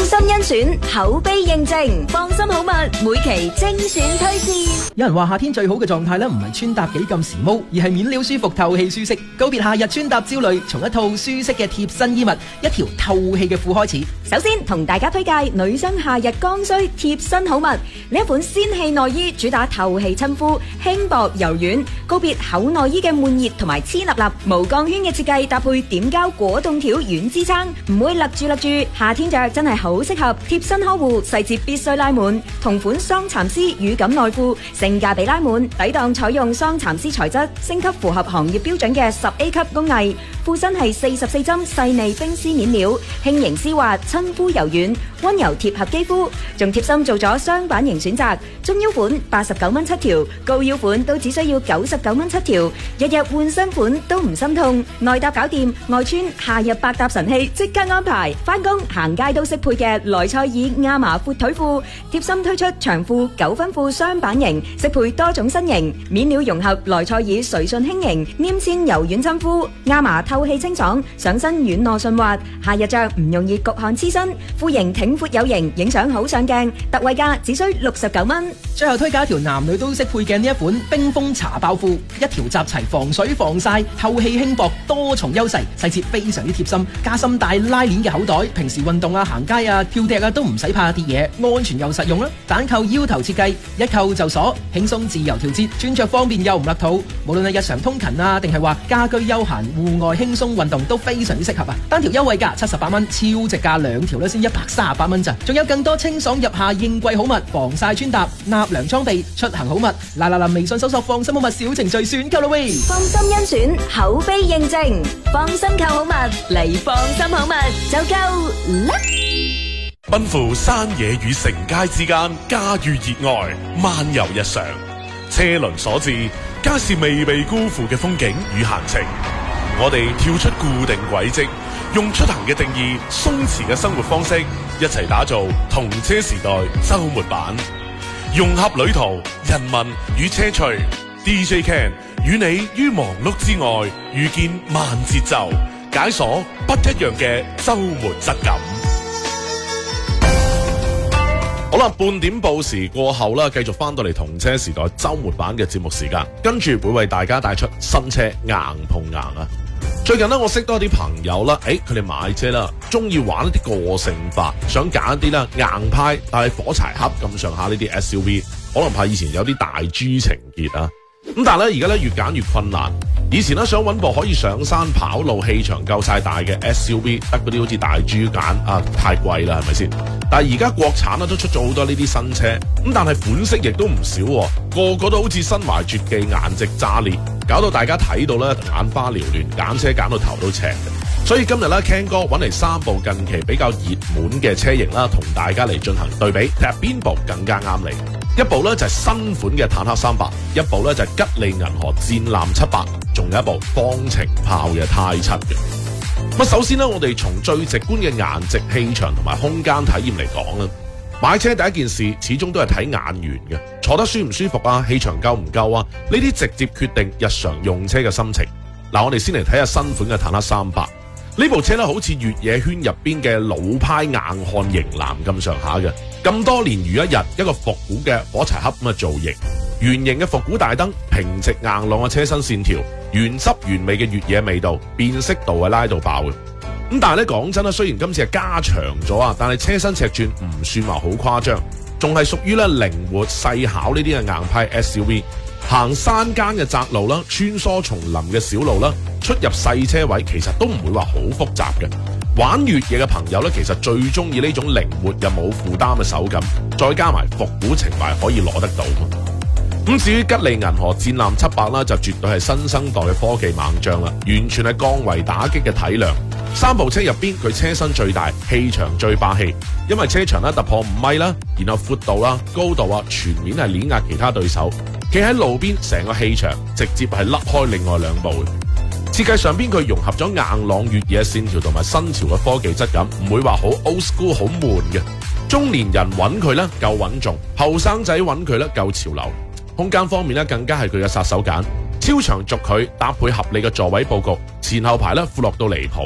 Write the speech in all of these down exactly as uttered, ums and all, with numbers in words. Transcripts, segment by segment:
心甄選，口碑認證，放心好物，每期精選推薦。 有人話夏天最好嘅狀態咧，唔係穿搭幾咁時髦，而係面料舒服、透氣舒適。告別夏日穿搭焦慮，從一套舒適嘅貼身衣物、一條透氣嘅褲開始。 首先同大家推介女生夏日剛需貼身好物，呢一款仙氣內衣主打透氣親膚，輕薄柔軟。告別厚內衣嘅悶熱同埋黐立立，無鋼圈嘅設計搭配點膠果凍條軟支撐，唔會勒住勒住。夏天着真係好適合，貼身呵護，細節必須拉滿。同款桑蠶絲乳感內褲，性價比拉滿，抵擋採用桑蠶絲材質，升級符合行業標準嘅十 A 級工藝。褲身係四十四針細膩冰絲面料，輕盈絲滑，親膚柔軟，溫柔貼合肌膚。仲貼心做咗雙版型選擇，中腰款八十九蚊七條，高腰款都只需要九十九蚊七條，日日換新款都唔心痛。內搭搞掂，外穿夏日百搭神器即刻安排，返工行街都適配嘅萊賽爾亞麻闊腿褲，貼心推出長褲九分褲雙版型，適配多種身形，面料融合萊賽爾垂順輕盈，黏纖柔軟親膚，亞麻透氣清爽，上身軟糯順滑，夏日着唔容易焗汗黐身，褲型挺闊有型，影相好上鏡，特惠價只需六十九蚊。 最後推介一條男女都適配嘅呢一款冰封茶包褲，一條集齊防水防曬、透氣輕薄多重優勢，細節非常之貼心，加深帶拉鏈嘅口袋，平時運動啊、行街啊、跳踢啊都唔使怕跌嘢，安全又實用啦。反扣腰頭設計，一扣就鎖，輕鬆自由調節，穿着方便又唔甩肚。無論係日常通勤啊，定係話家居休閒、戶外輕鬆運動都非常之適合啊！單條優惠價七十八蚊，超值價兩條咧先一百三十八蚊咋，仲有更多清爽入夏應季好物，防曬穿搭、納涼裝備、出行好物，嗱嗱嗱！微信搜索放心好物小程序選購啦喂！ 放心甄選，口碑認證，放心購好物嚟放心好物就夠啦！ 奔赴山野與城街之間，駕馭熱愛，漫遊日常，車輪所致，皆是未被辜負嘅風景與閒情。我哋跳出固定軌跡，用出行嘅定義，鬆弛嘅生活方式，一齊打造同車時代周末版，融合旅途、人文與車趣。D J Ken 與你於忙碌之外，遇見慢節奏，解鎖不一樣嘅周末質感。好啦，半點報時過後啦，繼續翻到嚟同車時代周末版嘅節目時間，跟住會為大家帶出新車硬碰硬啊！最近呢，我識多啲朋友啦，誒，佢哋買車啦，中意玩一啲個性化，想揀一啲啦硬派，但係火柴盒咁上下呢啲 S U V， 可能怕以前有啲大豬情結啊。咁但係咧，而家咧越揀越困難。以前咧想揾部可以上山跑路、氣場夠晒大嘅 S U V， 得嗰啲好似大豬揀啊，太貴啦，係咪先？但係而家國產咧都出咗好多呢啲新車，咁但係款式亦都唔少，個個都好似身懷絕技、顏值炸裂，搞到大家睇到咧眼花繚亂，揀車揀到頭都赤嘅。所以今日咧 Ken 哥揾嚟三部近期比較熱門嘅車型啦，同大家嚟進行對比，睇下邊部更加啱你。一部咧就係新款嘅坦克三百，一部咧就係吉利銀河戰艦七百，仲有一部方程炮嘅泰七嘅。咁首先咧，我哋從最直觀嘅顏值、氣場同埋空間體驗嚟講啦，買車第一件事始終都係睇眼緣嘅，坐得舒唔舒服啊，氣場夠唔夠啊，呢啲直接決定日常用車嘅心情。嗱，我哋先嚟睇下新款嘅坦克三百。呢部車咧好似越野圈入邊嘅老派硬漢型男咁上下嘅，咁多年如一日，一個復古嘅火柴盒咁嘅造型，圓形嘅復古大燈，平直硬朗嘅車身線條，原汁原味嘅越野味道，辨識度係拉到爆嘅。咁但係咧講真啦，雖然今次係加長咗啊，但係車身尺寸唔算話好誇張，仲係屬於咧靈活細巧呢啲嘅硬派 S U V。行山間嘅窄路啦，穿梭叢林嘅小路啦，出入細車位其實都唔會話好複雜嘅。玩越野嘅朋友咧，其實最中意呢種靈活又冇負擔嘅手感，再加埋復古情懷可以攞得到。咁至於吉利銀河戰艦七百啦，就絕對係新生代嘅科技猛將啦，完全係降維打擊嘅體量。三部車入邊，佢車身最大，氣場最霸氣，因為車長咧突破五米啦，然後闊度啦、高度啊，全面係碾壓其他對手。企喺路邊，成個氣場直接係甩開另外兩部嘅。設計上邊佢融合咗硬朗越野線條同埋新潮嘅科技質感，唔會話好 old school 好悶嘅。中年人揾佢咧夠穩重，後生仔揾佢咧夠潮流。空間方面咧更加係佢嘅殺手鐧，超長軸距搭配合理嘅座位佈局，前後排咧闊落到離譜嘅。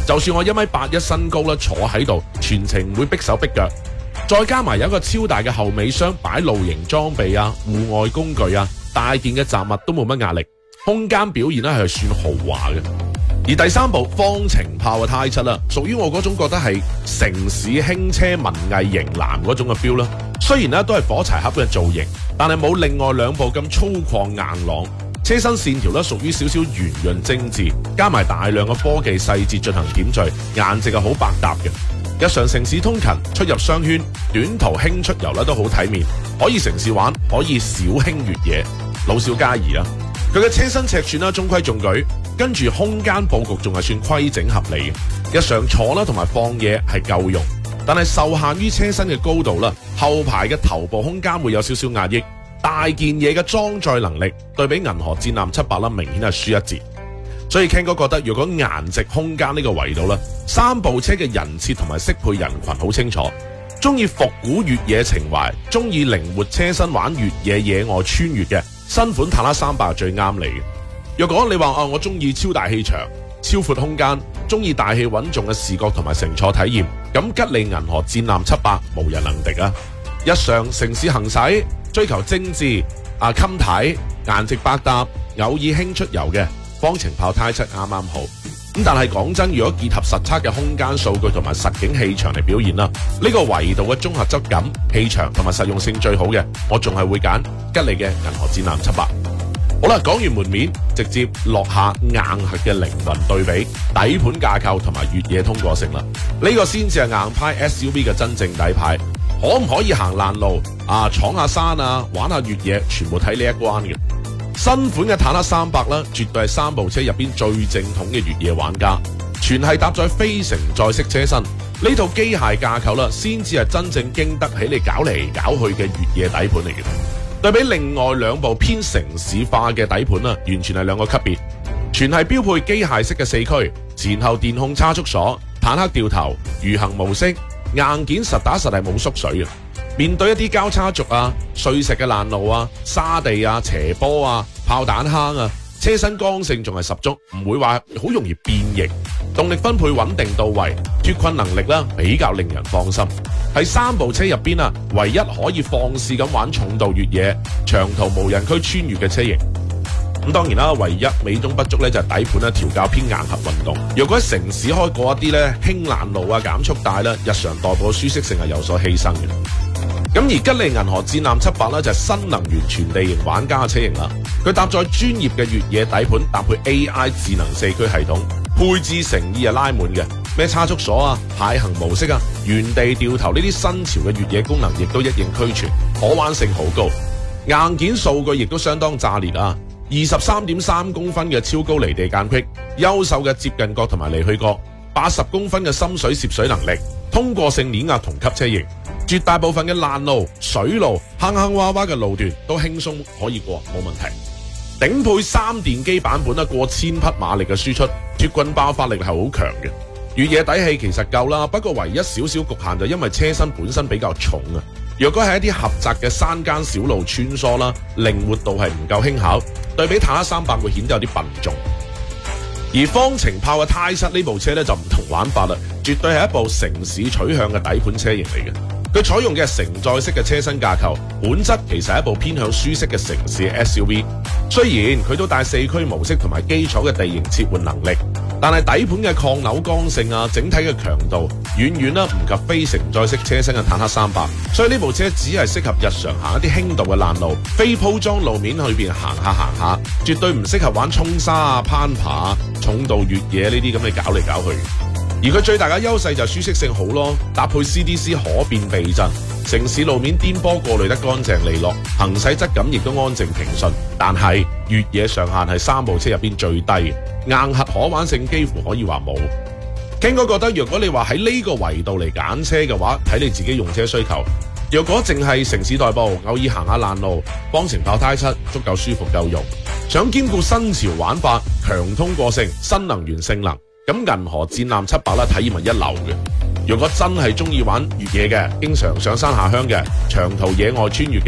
就算我一米八一身高啦，坐喺度全程唔會逼手逼腳，再加埋有一個超大嘅後尾箱擺露營裝備啊、戶外工具啊、大件嘅雜物都冇乜壓力，空間表現咧係算豪華嘅。而第三部方程炮嘅 Type 七啦，屬於我嗰種覺得係城市輕車文藝型男嗰種嘅 feel 啦。雖然咧都係火柴盒嘅造型，但係冇另外兩部咁粗獷硬朗。車身線條咧屬於少少圓潤精緻，加埋大量嘅科技細節進行點綴，顏值係好百搭嘅。日常城市通勤、出入商圈、短途輕出遊咧都好體面，可以城市玩，可以小輕越野，老少皆宜啊！佢嘅車身尺寸啦中規中矩，跟住空間佈局仲係算規整合理嘅。日常坐啦同埋放嘢係夠用，但係受限於車身嘅高度啦，後排嘅頭部空間會有少少壓抑，大件嘢嘅裝載能力對比銀河戰艦七百啦，明顯係輸一截。所以 Ken 哥覺得，如果顏值空間呢個維度啦，三部車嘅人設同埋適配人群好清楚。中意復古越野情懷，中意靈活車身玩越野野外穿越嘅新款坦克三百最啱你嘅。若果你話啊，我中意超大氣場、超闊空間，中意大氣穩重嘅視覺同埋乘坐體驗，咁吉利銀河戰艦七百無人能敵啊！日常城市行駛，追求精緻啊襟睇，顏值百搭，偶爾輕出遊嘅方程炮 Type 七啱啱好。咁但係講真，如果結合實測嘅空間數據同埋實景氣場嚟表現啦，呢個維度嘅綜合質感、氣場同埋實用性最好嘅，我仲係會揀吉利嘅銀河戰艦七百。好啦，講完門面，直接落下硬核嘅靈魂對比，底盤架構同埋越野通過性啦。呢個先至係硬派 S U V 嘅真正底牌，可唔可以行爛路啊、闖下山啊、玩下越野，全部睇呢一關嘅。新款嘅坦克三百啦，絕對係三部車入邊最正統嘅越野玩家，全係搭載非承載式車身，呢套機械架構啦，先至係真正經得起你搞嚟搞去嘅越野底盤嚟嘅。對比另外兩部偏城市化嘅底盤啦，完全係兩個級別，全係標配機械式嘅四驅，前後電控差速鎖、坦克掉頭、魚行模式，硬件實打實係冇縮水嘅。面對一啲交叉軸啊、碎石嘅爛路啊、沙地啊、斜坡啊、炮彈坑啊，車身剛性仲係十足，唔會話好容易變形。動力分配穩定到位，脫困能力啦比較令人放心。喺三部車入邊啊，唯一可以放肆咁玩重度越野、長途無人區穿越嘅車型。咁當然啦，唯一美中不足咧就係底盤咧調校偏硬核運動。若果喺城市開過一啲咧輕爛路啊、減速帶啦，日常代步嘅舒適性係有所犧牲嘅。咁而吉利銀河戰艦七百咧就係新能源全地形玩家嘅車型啦，佢搭載專業嘅越野底盤，搭配 A I 智能四驅系統，配置誠意係拉滿嘅，咩差速鎖啊、蟹行模式啊、原地掉頭呢啲新潮嘅越野功能亦都一應俱全，可玩性好高，硬件數據亦都相當炸裂啊！二十三點三公分嘅超高離地間隙，優秀嘅接近角同埋離去角，八十公分嘅深水涉水能力，通過性碾壓同級車型。絕大部分嘅爛路、水路、坑坑洼洼嘅路段都輕鬆可以過，冇問題。頂配三電機版本啦，過千匹馬力嘅輸出，脫棍爆發力係好強嘅。越野底氣其實夠啦，不過唯一少少局限就因為車身本身比較重啊。若果係一啲狹窄嘅山間小路穿梭啦，靈活度係唔夠輕巧，對比坦克三百會顯得有啲笨重。而方程炮嘅 Type 七呢部車咧就唔同玩法啦，絕對係一部城市取向嘅底盤車型嚟嘅。佢採用嘅係承載式嘅車身架構，本質其實係一部偏向舒適嘅城市 S U V。雖然佢都帶四驅模式同埋基礎嘅地形切換能力，但係底盤嘅抗扭剛性啊，整體嘅強度遠遠啦唔及非承載式車身嘅坦克三百。所以呢部車只係適合日常行一啲輕度嘅爛路，非鋪裝路面裏邊行下行下，絕對唔適合玩衝沙啊、攀爬啊、重度越野呢啲咁嘅搞嚟搞去。而佢最大嘅優勢就係舒適性好咯，搭配 C D C 可變避震，城市路面顛簸過濾得乾淨利落，行駛質感亦都安靜平順。但係越野上限係三部車入邊最低，硬核可玩性幾乎可以話冇。Ken哥覺得，若果你話喺呢個維度嚟揀車嘅話，睇你自己用車需求。若果淨係城市代步，偶爾行下爛路，方程炮 Type 七足夠舒服夠用。想兼顧新潮玩法、強通過性、新能源性能，咁銀河戰艦七百啦，體驗係一流嘅。如果真係中意玩越野嘅，經常上山下鄉嘅，長途野外穿越嘅，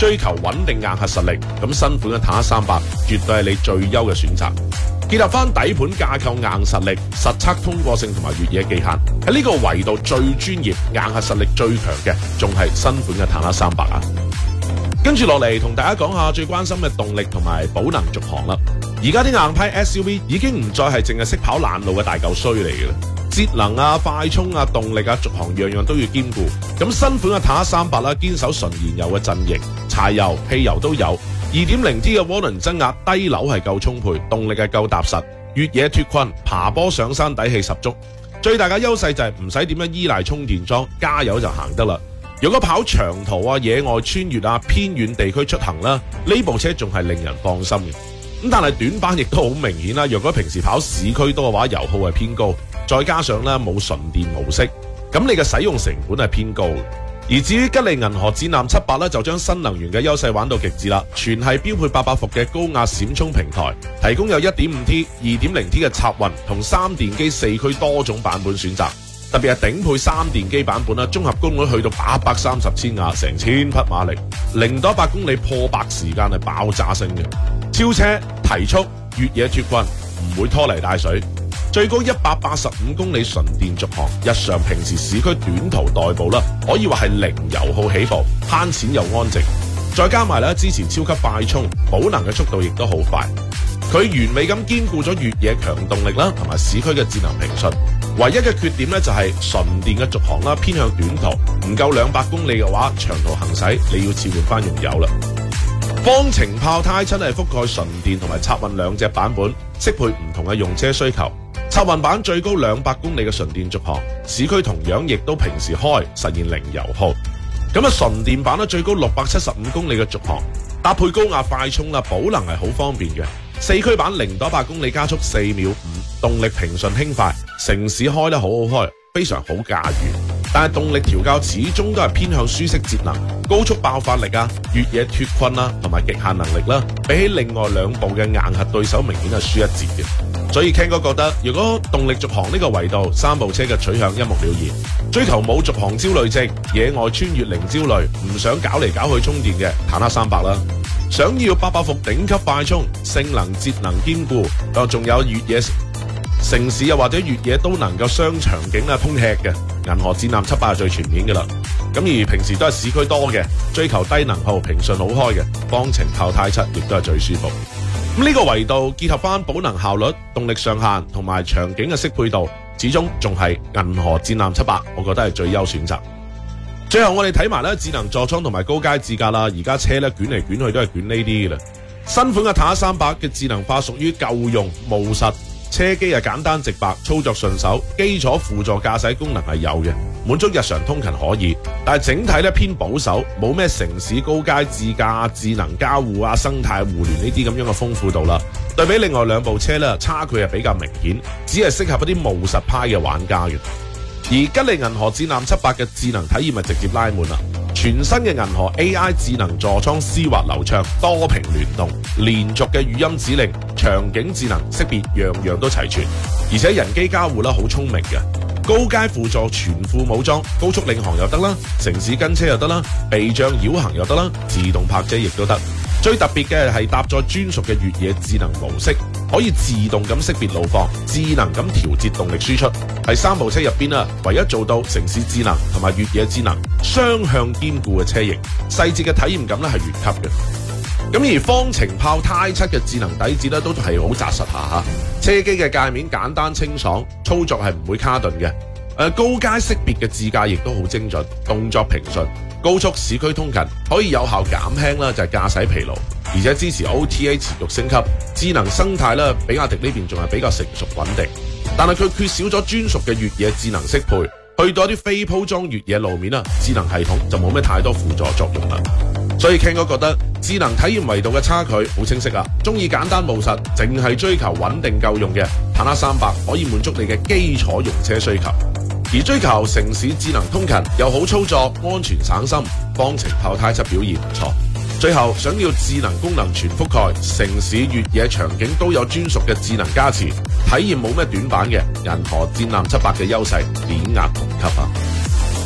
追求穩定硬核實力，咁新款嘅坦克三百絕對係你最優嘅選擇。結合翻底盤架構硬實力、實測通過性同埋越野技巧，喺呢個維度最專業、硬核實力最強嘅，仲係新款嘅坦克三百啊！跟住落嚟同大家講下最關心嘅動力同埋保能續航啦。而家啲硬派 S U V 已經唔再係淨係識跑爛路嘅大嚿衰嚟嘅啦，節能啊、快充啊、動力啊、續航樣樣都要兼顧。咁新款嘅坦克三百啦，堅守純燃油嘅陣營，柴油、汽油都有。二點零 T 嘅渦輪增壓，低扭係夠充沛，動力係夠踏實，越野脫困、爬坡上山底氣十足。最大嘅優勢就係唔使點樣依賴充電樁，加油就行得啦。如果跑長途啊、野外穿越啊、偏遠地區出行啦，呢部車仲係令人放心嘅。咁但係短板亦都好明顯啦。若果平時跑市區多嘅話，油耗係偏高，再加上咧冇純電模式，咁你嘅使用成本係偏高嘅。而至於吉利銀河戰艦七百咧，就將新能源嘅優勢玩到極致啦，全係標配八百伏嘅高壓閃充平台，提供有 一點五 T、二點零 T 嘅插混同三電機四驅多種版本選擇。特別係頂配三電機版本啦，綜合功率去到八百三十千瓦，成千匹馬力，零到一百公里破百時間係爆炸性嘅，超車、提速、越野脫困，唔會拖泥帶水。最高一百八十五公里純電續航，日常平時市區短途代步啦，可以話係零油耗起步，慳錢又安靜。再加埋咧支持超級快充，保能嘅速度亦都好快。佢完美咁兼顧咗越野強動力啦，同埋市區嘅節能平順。唯一嘅缺點咧就係純電嘅續航啦，偏向短途，唔夠兩百公里嘅話，長途行駛你要切換翻用油啦。方程炮胎七係覆蓋純電同埋插混兩隻版本，適配唔同嘅用車需求。插混版最高兩百公里嘅純電續航，市區同樣亦都平時開，實現零油耗。咁啊，純電版咧最高六百七十五公里嘅續航，搭配高壓快充啦，保能係好方便嘅。四驅版零到一百公里加速四秒五，動力平順輕快，城市開得好好開，非常好駕馭。但係動力調校始終都係偏向舒適節能，高速爆發力啊、越野脫困啦，同埋極限能力啦，比起另外兩部嘅硬核對手明顯係輸一截嘅。所以 Ken 哥覺得，如果動力續航呢個維度，三部車嘅取向一目了然。追求冇續航焦慮症、野外穿越零焦慮，唔想搞嚟搞去充電嘅坦克三百啦。想要八百伏頂級快充，性能節能兼顧，又仲有越野城市又或者越野都能夠雙場景啊通吃嘅，銀河戰艦七百係最全面嘅啦。咁而平時都係市區多嘅，追求低能耗、平順好開嘅，方程炮胎七亦都係最舒服。咁呢個維度結合翻保能效率、動力上限同埋場景嘅適配度，始終仲係銀河戰艦七百，我覺得係最優選擇。最後我哋睇埋咧智能座艙同埋高階智駕啦，而家車咧捲嚟捲去都係捲呢啲嘅啦。新款嘅坦克三百嘅智能化屬於夠用務實，車機係簡單直白，操作順手，基礎輔助駕駛功能係有嘅，滿足日常通勤可以，但係整體咧偏保守，冇咩城市高階智駕、智能交互啊、生態互聯呢啲咁樣嘅豐富度啦。對比另外兩部車咧，差距係比較明顯，只係適合一啲務實派嘅玩家嘅。而吉利銀河戰艦七百嘅智能體驗係直接拉滿啦，全新嘅銀河 A I 智能座艙絲滑流暢，多屏聯動，連續嘅語音指令、場景智能識別樣樣都齊全，而且人機交互啦好聰明嘅，高階輔助全副武裝，高速領航又得啦，城市跟車又得啦，避障繞行又得啦，自動泊車亦都得。最特別嘅係搭載專屬嘅越野智能模式，可以自動咁識別路況，智能咁調節動力輸出，係三部車入邊啊唯一做到城市智能同埋越野智能雙向兼顧嘅車型，細節嘅體驗感咧係原級嘅。咁而方程炮胎七嘅智能底子咧都係好紮實下吓，車機嘅界面簡單清爽，操作係唔會卡頓嘅。誒，高階識別嘅智駕亦都好精準，動作平順。高速市區通勤可以有效減輕啦，就係駕駛疲勞，而且支持 O T A 持續升級。智能生態咧，比亞迪呢邊仲係比較成熟穩定，但係佢缺少咗專屬嘅越野智能適配，去到一啲非鋪裝越野路面啦，智能系統就冇咩太多輔助作用啦。所以 Ken 哥覺得智能體驗維度嘅差距好清晰啊！中意簡單務實，淨係追求穩定夠用嘅坦克三百可以滿足你嘅基礎用車需求。而追求城市智能通勤又好操作、安全省心，方程炮胎七表現唔錯。最後想要智能功能全覆蓋，城市越野場景都有專屬嘅智能加持，體驗冇咩短板嘅銀河戰艦七百嘅優勢碾壓同級啊！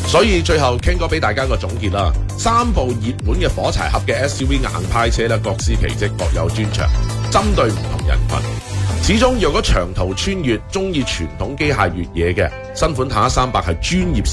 所以最後 Ken 哥俾大家個總結啦，三部熱門嘅火柴盒嘅 S U V 硬派車咧，各司其職，各有專長，針對唔同人群。始終若果長途穿越，中意傳統機械越野嘅新款坦克三百係專業